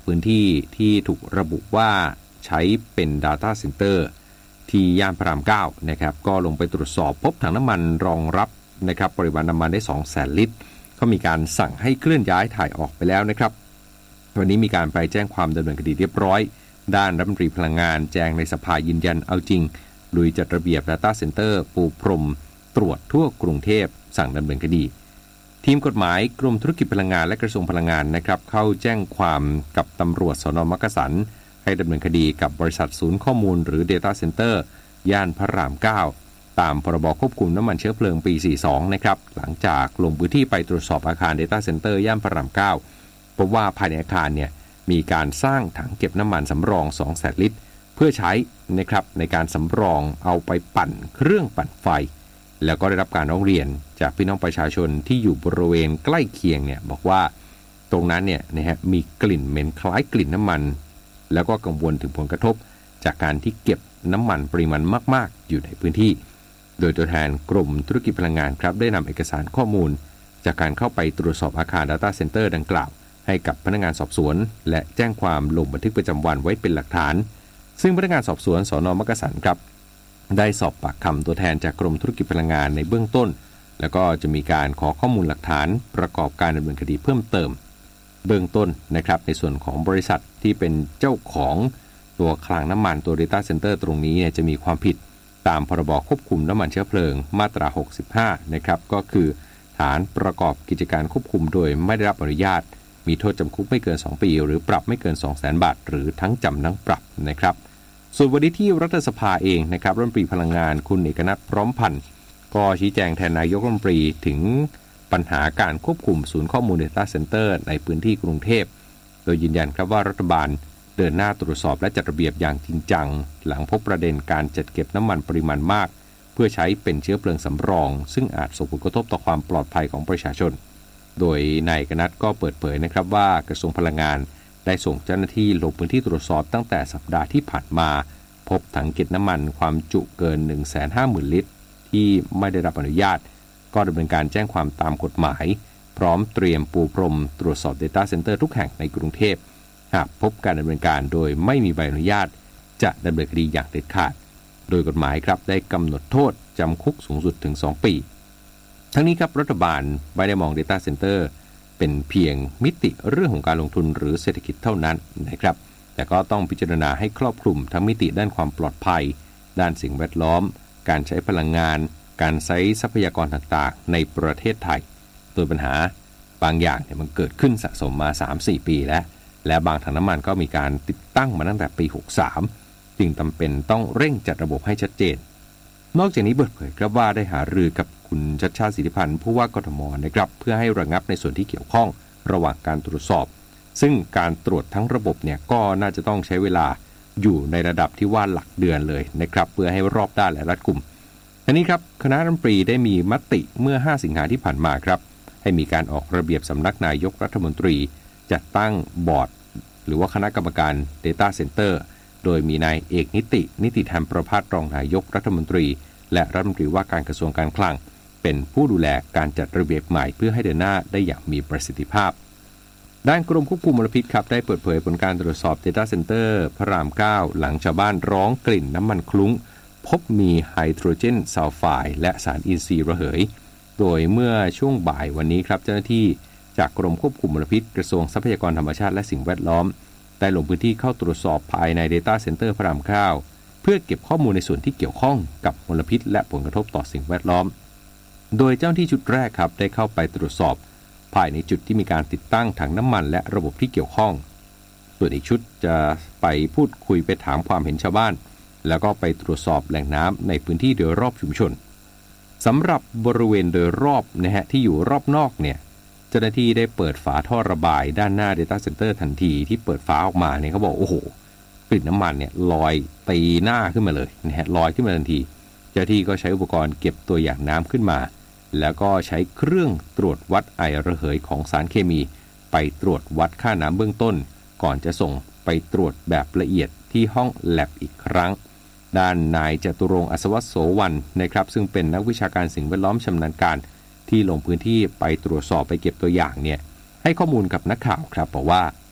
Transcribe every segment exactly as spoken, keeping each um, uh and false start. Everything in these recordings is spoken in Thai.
พื้นที่ที่ถูกระบุว่าใช้เป็น Data Center ที่ย่านพระรามเก้านะครับก็ลงไปตรวจสอบพบถังน้ำมันรองรับนะครับปริมาณน้ำมันได้ สองแสน ลิตรเขามีการสั่งให้เคลื่อนย้ายถ่ายออกไปแล้วนะครับวันนี้มีการไปแจ้งความดำเนินคดีเรียบร้อยด้านรัฐมนตรีพลังงานแจ้งในสภายืนยันเอาจริงลุยจัดระเบียบ Data Center ปูพรมตรวจทั่วกรุงเทพสั่งดำเนินคดีทีมกฎหมายกรมธุรกิจพลังงานและกระทรวงพลังงานนะครับเข้าแจ้งความกับตำรวจสน.มักกะสันให้ดำเนินคดีกับบริษัทศูนย์ข้อมูลหรือ Data Center ย่านพระรามเก้าตามพรบควบคุมน้ำมันเชื้อเพลิงปีสี่สิบสองนะครับหลังจากลงพื้นที่ไปตรวจสอบอาคาร Data Center ย่านพระรามเก้าพบว่าภายในอาคารเนี่ยมีการสร้างถังเก็บน้ำมันสำรอง สองแสน ลิตรเพื่อใช้นะครับในการสำรองเอาไปปั่นเครื่องปั่นไฟแล้วก็ได้รับการร้องเรียนจากพี่น้องประชาชนที่อยู่บริเวณใกล้เคียงเนี่ยบอกว่าตรงนั้นเนี่ยนะฮะมีกลิ่นเหม็นคล้ายกลิ่นน้ำมันแล้วก็กังวลถึงผลกระทบจากการที่เก็บน้ำมันปริมาณมากๆอยู่ในพื้นที่โดยตัวแทนกรมธุรกิจพลังงานครับได้นำเอกสารข้อมูลจากการเข้าไปตรวจสอบอาคาร Data Center ดังกล่าวให้กับพนักงานสอบสวนและแจ้งความลงบันทึกประจำวันไว้เป็นหลักฐานซึ่งพนักงานสอบสวนสน.มักกะสันครับได้สอบปากคำตัวแทนจากกรมธุรกิจพลังงานในเบื้องต้นแล้วก็จะมีการขอข้อมูลหลักฐานประกอบการดำเนินคดีเพิ่มเติมเบื้องต้นนะครับในส่วนของบริษัทที่เป็นเจ้าของตัวคลังน้ำมันตัว Data Center ตรงนี้เนี่ยจะมีความผิดตามพรบควบคุมน้ำมันเชื้อเพลิงมาตราหกสิบห้านะครับก็คือฐานประกอบกิจการควบคุมโดยไม่ได้รับอนุญาตมีโทษจำคุกไม่เกินสองปีหรือปรับไม่เกิน สองแสน บาทหรือทั้งจำทั้งปรับนะครับส่วนวันนี้ที่รัฐสภาเองนะครับรัฐมนตรีพลังงานคุณเอกนัทพร้อมพันธ์ก็ชี้แจงแทนนายกรัฐมนตรีถึงปัญหาการควบคุมศูนย์ข้อมูล Data Center ในพื้นที่กรุงเทพโดยยืนยันครับว่ารัฐบาลเดินหน้าตรวจสอบและจัดระเบียบอย่างจริงจังหลังพบประเด็นการจัดเก็บน้ำมันปริมาณมากเพื่อใช้เป็นเชื้อเพลิงสำรองซึ่งอาจส่งผลกระทบต่อความปลอดภัยของประชาชนโดยนายเอกนัทก็เปิดเผยนะครับว่ากระทรวงพลังงานได้ส่งเจ้าหน้าที่ลงพื้นที่ตรวจสอบตั้งแต่สัปดาห์ที่ผ่านมาพบถังเก็บน้ำมันความจุเกิน หนึ่งแสนห้าหมื่น ลิตรที่ไม่ได้รับอนุญาตก็ดำเนินการแจ้งความตามกฎหมายพร้อมเตรียมปูพรมตรวจสอบ Data Center ทุกแห่งในกรุงเทพหากพบการดำเนินการโดยไม่มีใบอนุญาตจะดำเนินคดีอย่างเด็ดขาดโดยกฎหมายครับได้กำหนดโทษจำคุกสูงสุดถึงสองปีทั้งนี้ครับรัฐบาลไม่ได้มอง Data Center เป็นเพียงมิติเรื่องของการลงทุนหรือเศรษฐกิจเท่านั้นนะครับแต่ก็ต้องพิจารณาให้ครอบคลุมทั้งมิติด้านความปลอดภัยด้านสิ่งแวดล้อมการใช้พลังงานการใช้ทรัพยากรต่างๆในประเทศไทยโดยปัญหาบางอย่างเนี่ยมันเกิดขึ้นสะสมมา สามถึงสี่ ปีแล้วและบางถังน้ำมันก็มีการติดตั้งมาตั้งแต่ปีหกสิบสามจึงจำเป็นต้องเร่งจัดระบบให้ชัดเจนนอกจากนี้เปิดเผยครับว่าได้หารือกับคุณชัชชาติสิทธิพันธ์ผู้ว่ากทมนะครับเพื่อให้ระงับในส่วนที่เกี่ยวข้องระหว่างการตรวจสอบซึ่งการตรวจทั้งระบบเนี่ยก็น่าจะต้องใช้เวลาอยู่ในระดับที่ว่าหลักเดือนเลยนะครับเพื่อให้รอบด้านและรัดกุมทีนี้ครับคณะรัฐมนตรีได้มีมติเมื่อห้าสิงหาที่ผ่านมาครับให้มีการออกระเบียบสำนักนายกรัฐมนตรีจัดตั้งบอร์ดหรือว่าคณะกรรมการ Data Center โดยมีนายเอกนิตินิติธรรมประภาสรองนายกรัฐมนตรีและรัฐมนตรีว่าการกระทรวงการคลังเป็นผู้ดูแลการจัดระเบียบใหม่เพื่อให้เดินหน้าได้อย่างมีประสิทธิภาพด้านกรมควบคุมมลพิษครับได้เปิดเผยผลการตรวจสอบ Data Center พระรามเก้าหลังชาวบ้านร้องกลิ่นน้ำมันคลุ้งพบมีไฮโดรเจนซัลไฟด์และสารอินทรีย์ระเหยโดยเมื่อช่วงบ่ายวันนี้ครับเจ้าหน้าที่จากกรมควบคุมมลพิษกระทรวงทรัพยากรธรรมชาติและสิ่งแวดล้อมได้ลงพื้นที่เข้าตรวจสอบภายใน Data Center พระรามเก้าเพื่อเก็บข้อมูลในส่วนที่เกี่ยวข้องกับมลพิษและผลกระทบต่อสิ่งแวดล้อมโดยเจ้าหน้าที่ชุดแรกครับได้เข้าไปตรวจสอบภายในจุดที่มีการติดตั้งถังน้ำมันและระบบที่เกี่ยวข้องส่วนอีกชุดจะไปพูดคุยไปถามความเห็นชาวบ้านแล้วก็ไปตรวจสอบแหล่งน้ำในพื้นที่โดยรอบชุมชนสำหรับบริเวณโดยรอบนะฮะที่อยู่รอบนอกเนี่ยเจ้าหน้าที่ได้เปิดฝาท่อระบายด้านหน้า Data Center ทันทีที่เปิดฝาออกมาเนี่ยเขาบอกโอ้โหกลิ่นน้ำมันเนี่ยลอยตีหน้าขึ้นมาเลยนะฮะลอยขึ้นมาทันทีเจ้าหน้าที่ก็ใช้อุปกรณ์เก็บตัวอย่างน้ำขึ้นมาแล้วก็ใช้เครื่องตรวจวัดไอระเหยของสารเคมีไปตรวจวัดค่าน้ำเบื้องต้นก่อนจะส่งไปตรวจแบบละเอียดที่ห้องแลบอีกครั้งด้านนายจตุรงค์อัศวโสวรรณนะครับซึ่งเป็นนักวิชาการสิ่งแวดล้อมชำนาญการที่ลงพื้นที่ไปตรวจสอบไปเก็บตัวอย่างเนี่ยให้ข้อมูลกับนักข่าวครับบอกว่า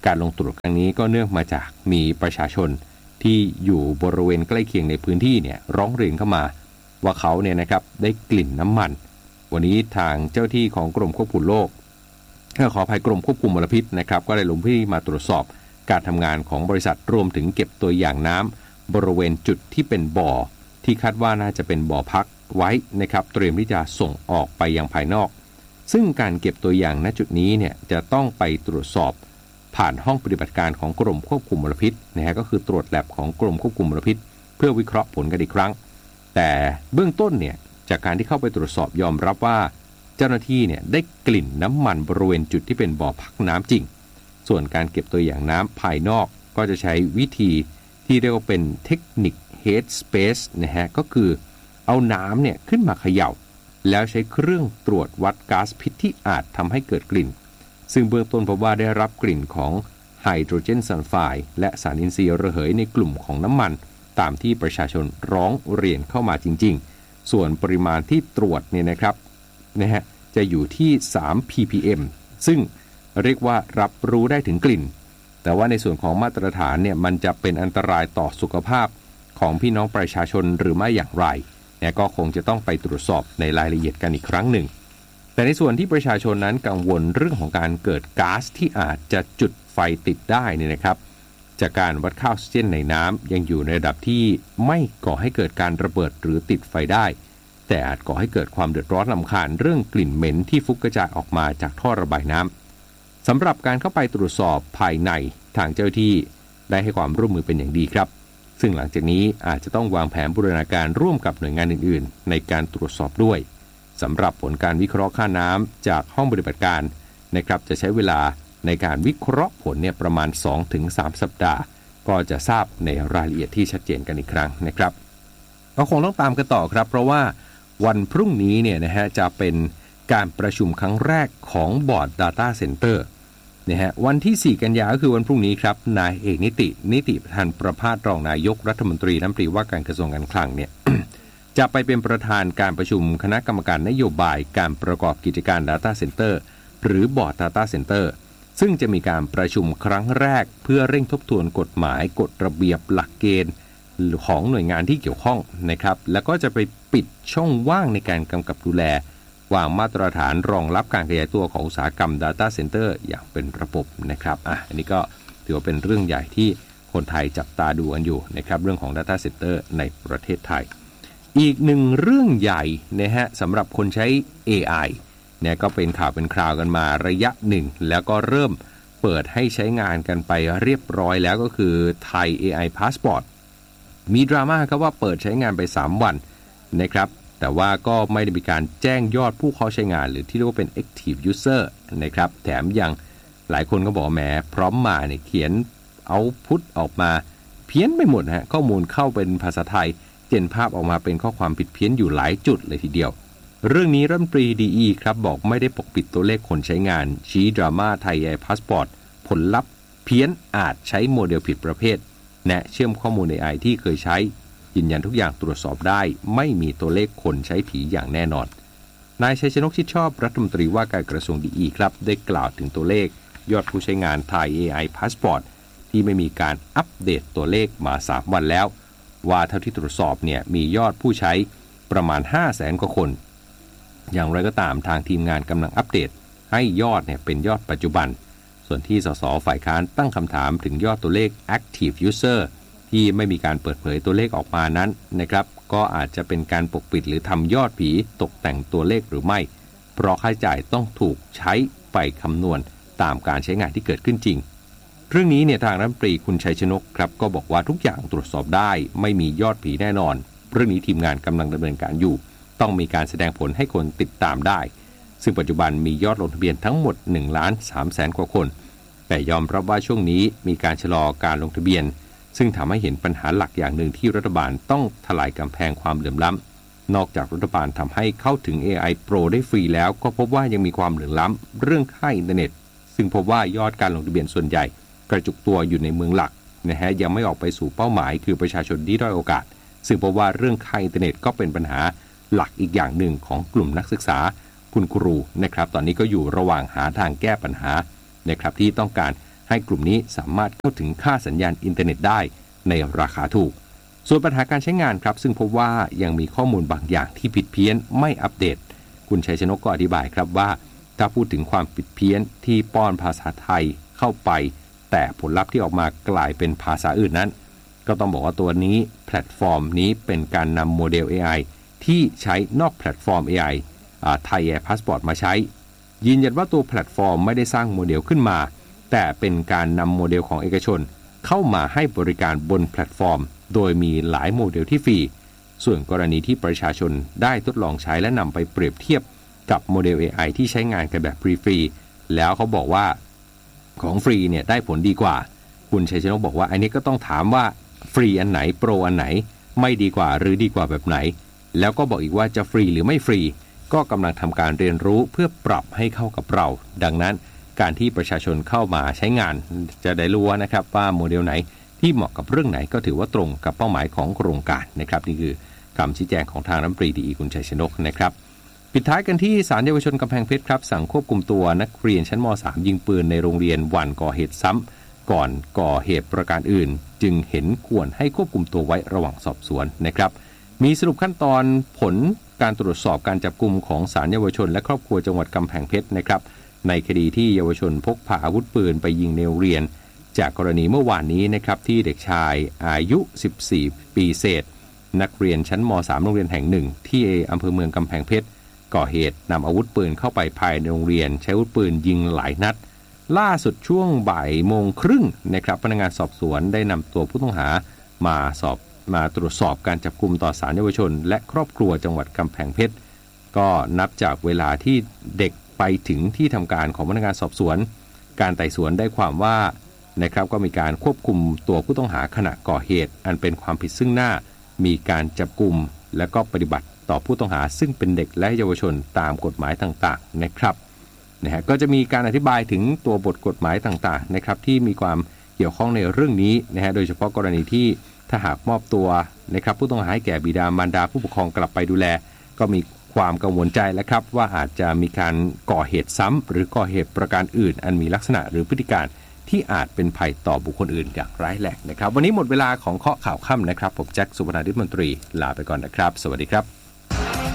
การลงตรวจครั้งนี้ก็เนื่องมาจากมีประชาชนที่อยู่บริเวณใกล้เคียงในพื้นที่เนี่ยร้องเรียนเข้ามาว่าเขาเนี่ยนะครับได้กลิ่นน้ำมันวันนี้ทางเจ้าที่ของกรมควบคุมโรคขออภัยกรมควบคุมมลพิษนะครับก็ได้ลงพื้นที่มาตรวจสอบการทำงานของบริษัทรวมถึงเก็บตัวอย่างน้ำบริเวณจุดที่เป็นบ่อที่คาดว่าน่าจะเป็นบ่อพักไว้นะครับเตรียมที่จะส่งออกไปยังภายนอกซึ่งการเก็บตัวอย่างณจุดนี้เนี่ยจะต้องไปตรวจสอบผ่านห้องปฏิบัติการของกรมควบคุมมลพิษนะฮะก็คือตรวจแลบของกรมควบคุมมลพิษเพื่อวิเคราะห์ผลกันอีกครั้งแต่เบื้องต้นเนี่ยจากการที่เข้าไปตรวจสอบยอมรับว่าเจ้าหน้าที่เนี่ยได้กลิ่นน้ำมันบริเวณจุดที่เป็นบ่อพักน้ำจริงส่วนการเก็บตัวอย่างน้ำภายนอกก็จะใช้วิธีที่เรียกว่าเป็นเทคนิค head space นะฮะก็คือเอาน้ำเนี่ยขึ้นมาเขย่าแล้วใช้เครื่องตรวจวัดก๊าซพิษที่อาจทำให้เกิดกลิ่นซึ่งเบื้องต้นพบว่าได้รับกลิ่นของไฮโดรเจนซัลไฟด์และสารอินทรีย์ระเหยในกลุ่มของน้ำมันตามที่ประชาชนร้องเรียนเข้ามาจริงๆส่วนปริมาณที่ตรวจเนี่ยนะครับนะฮะจะอยู่ที่ สาม พี พี เอ็ม ซึ่งเรียกว่ารับรู้ได้ถึงกลิ่นแต่ว่าในส่วนของมาตรฐานเนี่ยมันจะเป็นอันตรายต่อสุขภาพของพี่น้องประชาชนหรือไม่อย่างไรเนี่ยก็คงจะต้องไปตรวจสอบในรายละเอียดกันอีกครั้งหนึ่งแต่ในส่วนที่ประชาชนนั้นกังวลเรื่องของการเกิดก๊าซที่อาจจะจุดไฟติดได้เนี่ยนะครับจากการวัดค่าออกซิเจนในน้ำยังอยู่ในระดับที่ไม่ก่อให้เกิดการระเบิดหรือติดไฟได้แต่อาจก่อให้เกิดความเดือดร้อนรำคาญเรื่องกลิ่นเหม็นที่ฟุ้งกระจายออกมาจากท่อระบายน้ำสำหรับการเข้าไปตรวจสอบภายในทางเจ้าที่ได้ให้ความร่วมมือเป็นอย่างดีครับซึ่งหลังจากนี้อาจจะต้องวางแผนบูรณาการร่วมกับหน่วยงานอื่นๆในการตรวจสอบด้วยสำหรับผลการวิเคราะห์ค่าน้ำจากห้องปฏิบัติการนะครับจะใช้เวลาในการวิเคราะห์ผลเนี่ยประมาณ สองถึงสาม สัปดาห์ก็จะทราบในรายละเอียดที่ชัดเจนกันอีกครั้งนะครับก็คงต้องตามกันต่อครับเพราะว่าวันพรุ่งนี้เนี่ยนะฮะจะเป็นการประชุมครั้งแรกของบอร์ด Data Center นะฮะวันที่สี่กันยายนก็คือวันพรุ่งนี้ครับนายเอกนิตินิติพันธ์ประภาสรองนายกรัฐมนตรีรัฐมนตรีว่าการกระทรวงการคลังเนี่ย จะไปเป็นประธานการประชุมคณะกรรมการนโยบายการประกอบกิจการ Data Center หรือบอร์ด Data Center ซึ่งจะมีการประชุมครั้งแรกเพื่อเร่งทบทวนกฎหมายกฎระเบียบหลักเกณฑ์ของหน่วยงานที่เกี่ยวข้องนะครับแล้วก็จะไปปิดช่องว่างในการกำกับดูแลวางมาตรฐานรองรับการขยายตัวของอุตสาหกรรม Data Center อย่างเป็นระบบนะครับอ่ะอันนี้ก็ถือว่าเป็นเรื่องใหญ่ที่คนไทยจับตาดูกันอยู่นะครับเรื่องของ Data Center ในประเทศไทยอีกหนึ่งเรื่องใหญ่นะฮะสำหรับคนใช้ เอ ไอ เนี่ยก็เป็นข่าวเป็นคราวกันมาระยะหนึ่งแล้วก็เริ่มเปิดให้ใช้งานกันไปเรียบร้อยแล้วก็คือไทย เอ ไอ Passport มีดราม่าครับว่าเปิดใช้งานไปสามวันนะครับแต่ว่าก็ไม่ได้มีการแจ้งยอดผู้เข้าใช้งานหรือที่เรียกว่าเป็น Active User นะครับแถมยังหลายคนก็บอกแหมพร้อมมาเนี่ยเขียนเอาพุทออกมาเพี้ยนไปหมดฮะข้อมูลเข้าเป็นภาษาไทยเจนภาพออกมาเป็นข้อความผิดเพี้ยนอยู่หลายจุดเลยทีเดียวเรื่องนี้รัฐมนตรีดีอีครับบอกไม่ได้ปกปิดตัวเลขคนใช้งานชี้ดราม่าไทย เอ ไอ Passport ผลลัพธ์เพี้ยนอาจใช้โมเดลผิดประเภทแนะเชื่อมข้อมูล เอ ไอ ที่เคยใช้ยืนยันทุกอย่างตรวจสอบได้ไม่มีตัวเลขคนใช้ผีอย่างแน่นอนนายชัยชนกชิดชอบรัฐมนตรีว่าการกระทรวงดีอีครับได้กล่าวถึงตัวเลขยอดผู้ใช้งานไทย เอ ไอ Passport ที่ไม่มีการอัปเดตตัวเลขมาสามวันแล้วว่าเท่าที่ตรวจสอบเนี่ยมียอดผู้ใช้ประมาณ ห้าแสน กว่าคนอย่างไรก็ตามทางทีมงานกำลังอัปเดตให้ยอดเนี่ยเป็นยอดปัจจุบันส่วนที่สสฝ่ายค้านตั้งคำถามถึงยอดตัวเลข Active User ที่ไม่มีการเปิดเผยตัวเลขออกมานั้นนะครับก็อาจจะเป็นการปกปิดหรือทำยอดผีตกแต่งตัวเลขหรือไม่เพราะค่าใช้จ่ายต้องถูกใช้ไปคำนวณตามการใช้งานที่เกิดขึ้นจริงเรื่องนี้เนี่ยทางรัฐมนตรีคุณชัยชนกครับก็บอกว่าทุกอย่างตรวจสอบได้ไม่มียอดผีแน่นอนเรื่องนี้ทีมงานกำลังดำเนินการอยู่ต้องมีการแสดงผลให้คนติดตามได้ซึ่งปัจจุบันมียอดลงทะเบียนทั้งหมด หนึ่งล้านสามแสน กว่าคนแต่ยอมรับว่าช่วงนี้มีการชะลอการลงทะเบียนซึ่งทำให้เห็นปัญหาหลักอย่างหนึ่งที่รัฐบาลต้องทลายกำแพงความเหลื่อมล้ำนอกจากรัฐบาลทำให้เข้าถึง เอ ไอ Pro ได้ฟรีแล้วก็พบว่ายังมีความเหลื่อมล้ำเรื่องค่าอินเทอร์เน็ตซึ่งพบว่ายอดการลงทะเบียนส่วนใหญ่กระจุกตัวอยู่ในเมืองหลักนะฮะยังไม่ออกไปสู่เป้าหมายคือประชาชนที่ด้อยโอกาสซึ่งพบว่าเรื่องค่าอินเทอร์เน็ตก็เป็นปัญหาหลักอีกอย่างหนึ่งของกลุ่มนักศึกษาคุณครูนะครับตอนนี้ก็อยู่ระหว่างหาทางแก้ปัญหานะครับที่ต้องการให้กลุ่มนี้สามารถเข้าถึงค่าสัญญาณอินเทอร์เน็ตได้ในราคาถูกส่วนปัญหาการใช้งานครับซึ่งพบว่ายังมีข้อมูลบางอย่างที่ผิดเพี้ยนไม่อัปเดตคุณชัยชนกก็อธิบายครับว่าถ้าพูดถึงความผิดเพี้ยนที่ป้อนภาษาไทยเข้าไปแต่ผลลัพธ์ที่ออกมากลายเป็นภาษาอื่นนั้นก็ต้องบอกว่าตัวนี้แพลตฟอร์มนี้เป็นการนำโมเดล เอ ไอ ที่ใช้นอกแพลตฟอร์ม เอ ไอ ไทย Air Passport มาใช้ยืนยันว่าตัวแพลตฟอร์มไม่ได้สร้างโมเดลขึ้นมาแต่เป็นการนำโมเดลของเอกชนเข้ามาให้บริการบนแพลตฟอร์มโดยมีหลายโมเดลที่ฟรีส่วนกรณีที่ประชาชนได้ทดลองใช้และนำไปเปรียบเทียบกับโมเดล เอ ไอ ที่ใช้งานกันแบบฟรีๆแล้วเขาบอกว่าของฟรีเนี่ยได้ผลดีกว่าคุณชัยชนกบอกว่าอันนี้ก็ต้องถามว่าฟรีอันไหนโปรอันไหนไม่ดีกว่าหรือดีกว่าแบบไหนแล้วก็บอกอีกว่าจะฟรีหรือไม่ฟรีก็กำลังทำการเรียนรู้เพื่อปรับให้เข้ากับเราดังนั้นการที่ประชาชนเข้ามาใช้งานจะได้รู้นะครับว่าโมเดลไหนที่เหมาะกับเรื่องไหนก็ถือว่าตรงกับเป้าหมายของโครงการนะครับนี่คือคำชี้แจงของทางรัฐมนตรีดีคุณชัยชนกนะครับปิดท้ายกันที่ศาลเยาวชนกำแพงเพชรครับสั่งควบคุมตัวนักเรียนชั้นม สาม ยิงปืนในโรงเรียนวันก่อเหตุซ้ำก่อนก่อเหตุประการอื่นจึงเห็นควรให้ควบคุมตัวไว้ระหว่างสอบสวนนะครับมีสรุปขั้นตอนผลการตรวจสอบการจับกุมของศาลเยาวชนและครอบครัวจังหวัดกำแพงเพชรนะครับในคดีที่เยาวชนพกพาอาวุธปืนไปยิงในโรงเรียนจากกรณีเมื่อวานนี้นะครับที่เด็กชายอายุสิบสี่ปีเศษนักเรียนชั้นม สาม โรงเรียนแห่งหนึ่งที่อำเภอเมืองกำแพงเพชรก่อเหตุนำอาวุธปืนเข้าไปภายในโรงเรียนใช้อาวุธปืนยิงหลายนัดล่าสุดช่วงบ่ายโมงครึ่งนะครับพนักงานสอบสวนได้นำตัวผู้ต้องหามาสอบมาตรวจสอบการจับกุมต่อศาลเยาวชนและครอบครัวจังหวัดกำแพงเพชรก็นับจากเวลาที่เด็กไปถึงที่ทำการของพนักงานสอบสวนการไต่สวนได้ความว่านะครับก็มีการควบคุมตัวผู้ต้องหาขณะก่อเหตุอันเป็นความผิดซึ่งหน้ามีการจับกุมและก็ปฏิบัติต่อผู้ต้องหาซึ่งเป็นเด็กและเยาวชนตามกฎหมายต่างๆนะครับนะฮะก็จะมีการอธิบายถึงตัวบทกฎหมายต่างๆนะครับที่มีความเกี่ยวข้องในเรื่องนี้นะฮะโดยเฉพาะกรณีที่ถ้าหากมอบตัวนะครับผู้ต้องหาให้แก่บิดามารดาผู้ปกครองกลับไปดูแลก็มีความกังวลใจแล้วครับว่าอาจจะมีการก่อเหตุซ้ำหรือก่อเหตุประการอื่นอันมีลักษณะหรือพฤติการที่อาจเป็นภัยต่อบุคคลอื่นอย่างร้ายแรงนะครับวันนี้หมดเวลาของเคาะข่าวค่ำนะครับผมแจ็คสุพนันท์ มนตรีลาไปก่อนนะครับสวัสดีครับ